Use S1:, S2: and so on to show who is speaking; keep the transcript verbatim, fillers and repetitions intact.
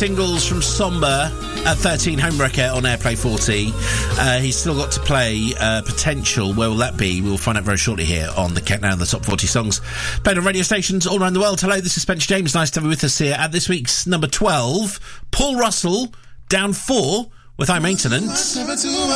S1: singles from Somber at thirteen, Homewrecker on Airplay forty. Uh, he's still got to play uh, Potential. Where will that be? We'll find out very shortly here on the Countdown, the top forty songs played on radio stations all around the world. Hello, this is Spencer James. Nice to have you with us here at this week's number twelve. Paul Russell, down four with High Maintenance.